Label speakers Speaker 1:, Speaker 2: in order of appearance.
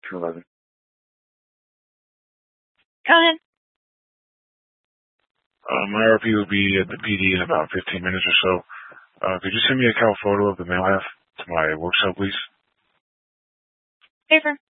Speaker 1: 211.
Speaker 2: Go ahead.
Speaker 1: My RP will be at the PD in about 15 minutes or so. Could you send me a cal photo of the mail half to my work cell, please?
Speaker 2: Paper.